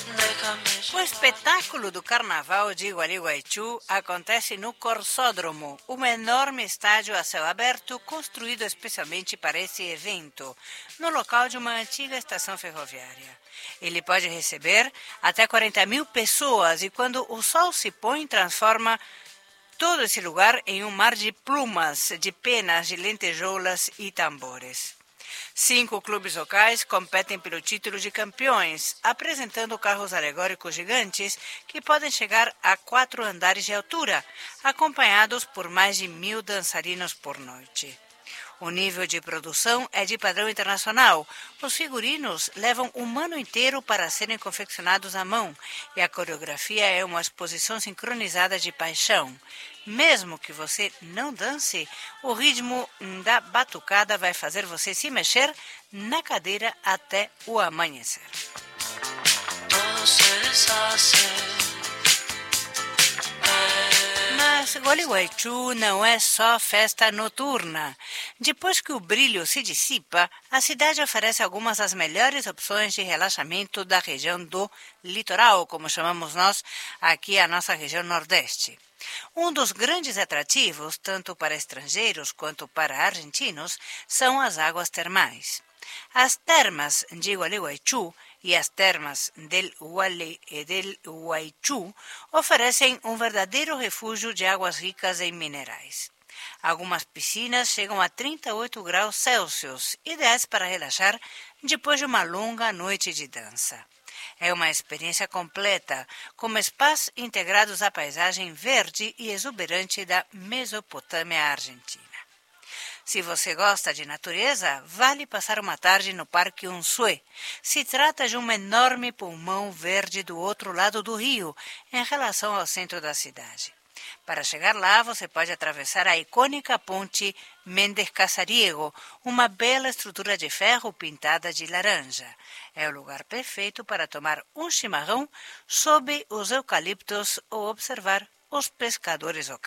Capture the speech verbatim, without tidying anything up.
O espetáculo do Carnaval de Iguali-Guaiçu acontece no Corsódromo, um enorme estádio a céu aberto construído especialmente para esse evento, no local de uma antiga estação ferroviária. Ele pode receber até quarenta mil pessoas e quando o sol se põe, transforma todo esse lugar em um mar de plumas, de penas, de lentejoulas e tambores. Cinco clubes locais competem pelo título de campeões, apresentando carros alegóricos gigantes que podem chegar a quatro andares de altura, acompanhados por mais de mil dançarinos por noite. O nível de produção é de padrão internacional. Os figurinos levam um ano inteiro para serem confeccionados à mão e a coreografia é uma exposição sincronizada de paixão. Mesmo que você não dance, o ritmo da batucada vai fazer você se mexer na cadeira até o amanhecer. Mas Iguali-Guaiçu não é só festa noturna. Depois que o brilho se dissipa, a cidade oferece algumas das melhores opções de relaxamento da região do litoral, como chamamos nós aqui a nossa região nordeste. Um dos grandes atrativos, tanto para estrangeiros quanto para argentinos, são as águas termais. As termas de Iguali-Guaiçu e as termas del Guali e del Guaiçu oferecem um verdadeiro refúgio de águas ricas em minerais. Algumas piscinas chegam a trinta e oito graus Celsius, ideais para relaxar depois de uma longa noite de dança. É uma experiência completa, com spas integrados à paisagem verde e exuberante da Mesopotâmia argentina. Se você gosta de natureza, vale passar uma tarde no Parque Unsué. Se trata de um enorme pulmão verde do outro lado do rio, em relação ao centro da cidade. Para chegar lá, você pode atravessar a icônica ponte Méndez Casariego, uma bela estrutura de ferro pintada de laranja. É o lugar perfeito para tomar um chimarrão sob os eucaliptos ou observar os pescadores locais.